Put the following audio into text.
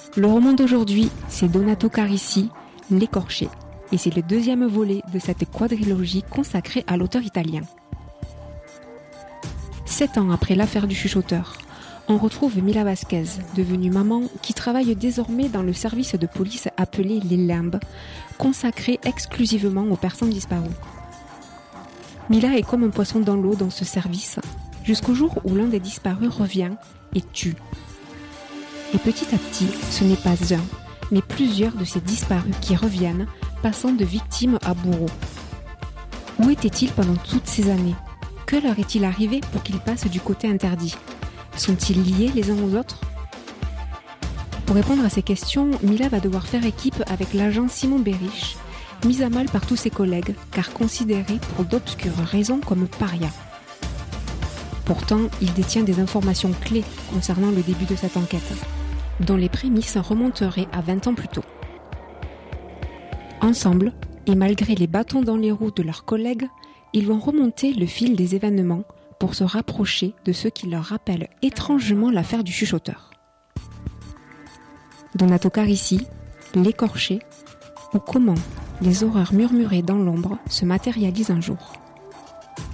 Le roman d'aujourd'hui, c'est Donato Carisi, L'écorché, et c'est le deuxième volet de cette quadrilogie consacrée à l'auteur italien. 7 ans après l'affaire du chuchoteur, on retrouve Mila Vasquez, devenue maman, qui travaille désormais dans le service de police appelé Les Limbes, consacré exclusivement aux personnes disparues. Mila est comme un poisson dans l'eau dans ce service, jusqu'au jour où l'un des disparus revient et tue. Et petit à petit, ce n'est pas un, mais plusieurs de ces disparus qui reviennent, passant de victime à bourreau. Où était-il pendant toutes ces années ? Que leur est-il arrivé pour qu'ils passent du côté interdit ? Sont-ils liés les uns aux autres ? Pour répondre à ces questions, Mila va devoir faire équipe avec l'agent Simon Berich, mis à mal par tous ses collègues, car considéré pour d'obscures raisons comme paria. Pourtant, il détient des informations clés concernant le début de cette enquête, dont les prémices remonteraient à 20 ans plus tôt. Ensemble, et malgré les bâtons dans les roues de leurs collègues, ils vont remonter le fil des événements pour se rapprocher de ce qui leur rappelle étrangement l'affaire du chuchoteur. Donato Carisi, L'écorché, ou comment les horreurs murmurées dans l'ombre se matérialisent un jour.